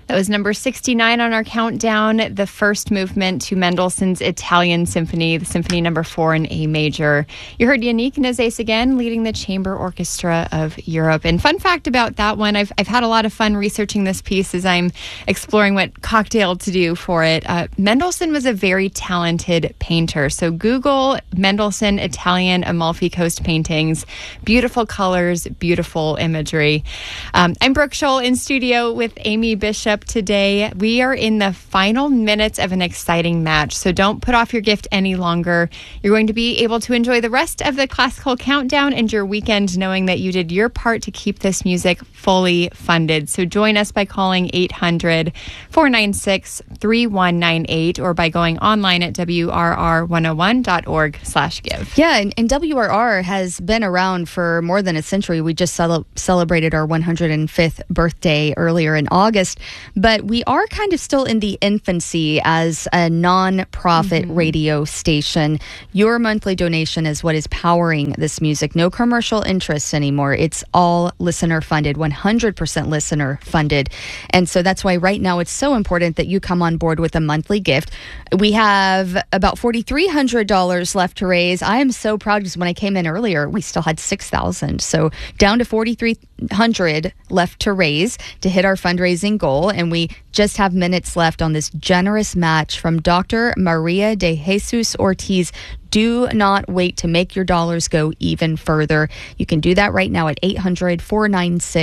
That was number 69 on our countdown, the first movement to Mendelssohn's Italian Symphony, the Symphony number 4 in A major. You heard Yannick Nazais again, leading the Chamber Orchestra of Europe. And fun fact about that one, I've had a lot of fun researching this piece as I'm exploring what cocktail to do for it. Mendelssohn was a very talented painter. So Google Mendelssohn Italian Amalfi Coast paintings. Beautiful colors, beautiful imagery. I'm Brooke Scholl in studio with Amy Bishop today. We are in the final minutes of an exciting match, so don't put off your gift any longer. You're going to be able to enjoy the rest of the classical countdown and your weekend knowing that you did your part to keep this music fully funded. So join us by calling 800-496-3198 or by going online at wrr101.org/give. Yeah, and WRR has been around for more than a century. We just celebrated our 105th birthday earlier in August, but we are kind of still in the infancy as a non-profit radio station. Your monthly donation is what is powering this music. No commercial interests anymore. It's all listener funded, 100% listener funded. And so that's why right now it's so important that you come on board with a monthly gift. We have about $4,300 left to raise. I am so proud because when I came in earlier, we still had $6,000. So down to $4,300 left to raise to hit our fundraising goal. And we just have minutes left on this generous match from Dr. Maria de Jesus Ortiz. Do not wait to make your dollars go even further. You can do that right now at 800-496